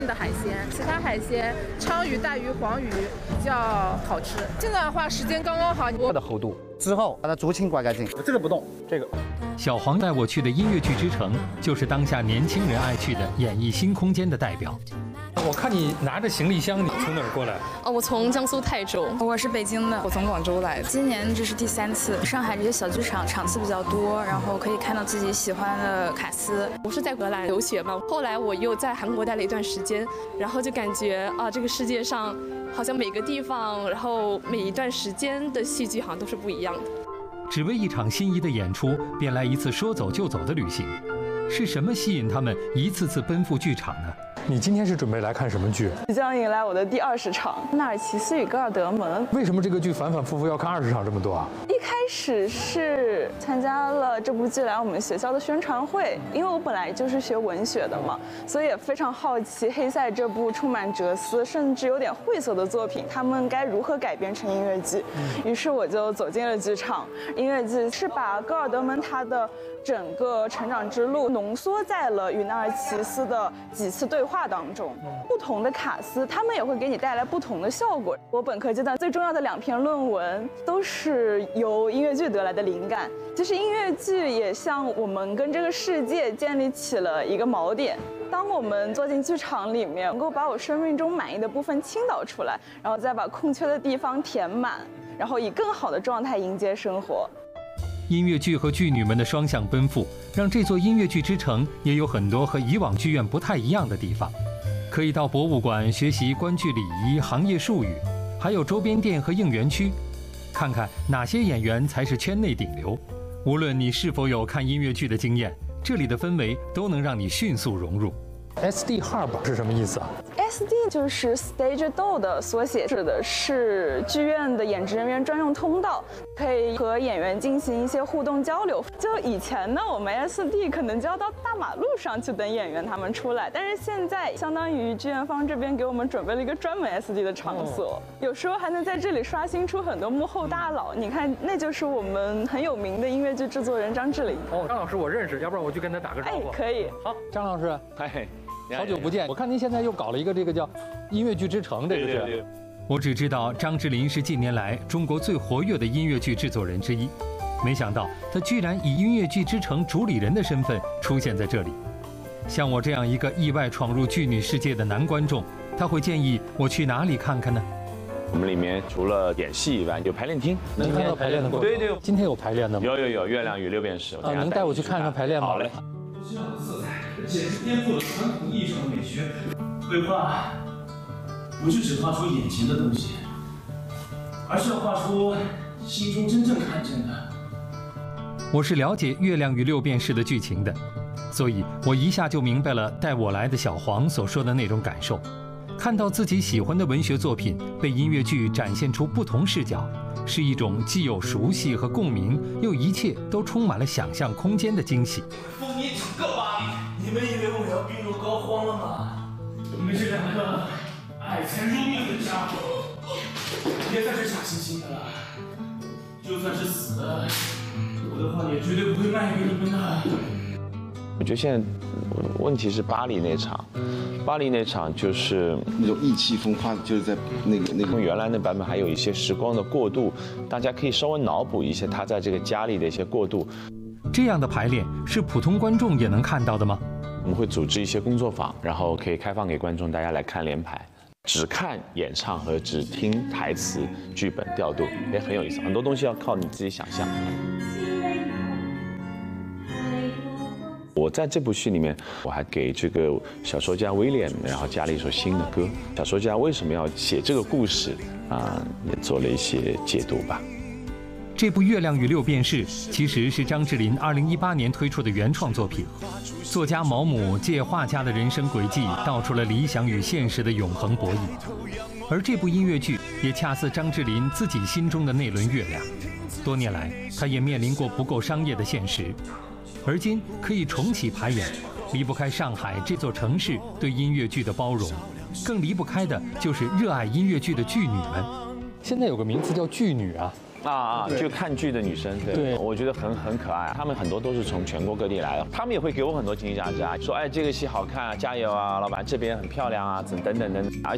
的海鲜，其他海鲜鲳鱼、带鱼、黄鱼比较好吃。现在的话时间刚刚好， 它的厚度之后把它竹青刮干净， 这个不动，这个。 小黄带我去的音乐剧之城，就是当下年轻人爱去的演艺新空间的代表。 我看你拿着行李箱，你从哪儿过来？ 我从江苏泰州。 我是北京的， 我从广州来。 今年这是第3次。上海这些小剧场场次比较多，然后可以看到自己喜欢的卡司。 我是在荷兰留学嘛，后来我又在韩国待了一段时间，然后就感觉啊，这个世界上好像每个地方，然后每一段时间的戏剧好像都是不一样的。 只为一场心仪的演出，便来一次说走就走的旅行，是什么吸引他们一次次奔赴剧场呢？ 你今天是准备来看什么剧？ 即将迎来我的第20场《纳尔齐斯与戈尔德蒙》。 为什么这个剧反反复复要看20场这么多啊？ 一开始是参加了这部剧来我们学校的宣传会，因为我本来就是学文学的嘛，所以也非常好奇《黑塞》这部充满哲思甚至有点晦涩的作品，他们该如何改编成音乐剧。于是我就走进了剧场。音乐剧是把戈尔德蒙他的整个成长之路浓缩在了与纳尔齐斯的几次对话当中。不同的卡司，他们也会给你带来不同的效果。我本科阶段最重要的2篇论文都是由音乐剧得来的灵感。其实音乐剧也像我们跟这个世界建立起了一个锚点。当我们坐进剧场里面，能够把我生命中满意的部分倾倒出来，然后再把空缺的地方填满，然后以更好的状态迎接生活。 音乐剧和剧女们的双向奔赴，让这座音乐剧之城也有很多和以往剧院不太一样的地方。可以到博物馆学习观剧礼仪、行业术语，还有周边店和应援区，看看哪些演员才是圈内顶流。无论你是否有看音乐剧的经验，这里的氛围都能让你迅速融入。 SD Hub 是什么意思啊 ？SD 就是 Stage Door 的缩写，指的是剧院的演职人员专用通道，可以和演员进行一些互动交流。就以前呢，我们 SD 可能就要到大马路上去等演员他们出来，但是现在相当于剧院方这边给我们准备了一个专门 SD 的场所，有时候还能在这里刷新出很多幕后大佬。你看，那就是我们很有名的音乐剧制作人张智霖。 张老师我认识，要不然我去跟他打个招呼。 可以。 好，张老师， 嗨。 好久不见，我看您现在又搞了一个这个叫音乐剧之城，这个是。 对。 我只知道张智霖是近年来中国最活跃的音乐剧制作人之一，没想到他居然以音乐剧之城主理人的身份出现在这里。像我这样一个意外闯入剧女世界的男观众，他会建议我去哪里看看呢？ 我们里面除了演戏以外，有排练厅。 今天有排练的过程？ 对， 今天有排练的吗？ 有，月亮与六便士。 能带我去看看排练吗？ 好嘞。 这样的色彩简直颠覆了传统意义上的美学。绘画不是只画出眼前的东西，而是要画出心中真正看见的。 我是了解《月亮与六便士》的剧情的，所以我一下就明白了带我来的小黄所说的那种感受。看到自己喜欢的文学作品被音乐剧展现出不同视角，是一种既有熟悉和共鸣，又一切都充满了想象空间的惊喜。 风靡整个巴黎，你们以为我要病入膏肓了吗？你们这2个爱财如命的家伙，别再是假惺惺的了。就算是死了，我的话也绝对不会卖给你们的。 我觉得现在问题是巴黎那场。巴黎那场就是那种意气风发，就是在那个原来那版本还有一些时光的过渡，大家可以稍微脑补一下他在这个家里的一些过渡。 这样的排练是普通观众也能看到的吗？ 我们会组织一些工作坊，然后可以开放给观众大家来看连排，只看演唱和只听台词、剧本调度也很有意思，很多东西要靠你自己想象。我在这部戏里面，我还给这个小说家威廉，然后加了一首新的歌。小说家为什么要写这个故事也做了一些解读吧。 这部《月亮与六便士》其实是张智霖2018年推出的原创作品。作家毛姆借画家的人生轨迹，道出了理想与现实的永恒博弈。而这部音乐剧也恰似张智霖自己心中的那轮月亮。多年来，他也面临过不够商业的现实。而今可以重启排演，离不开上海这座城市对音乐剧的包容，更离不开的就是热爱音乐剧的剧女们。 现在有个名词叫剧女啊， 就看剧的女生，对，我觉得很可爱。她们很多都是从全国各地来的，她们也会给我很多惊喜价值啊，说哎这个戏好看啊，加油啊，老板这边很漂亮啊，等等。而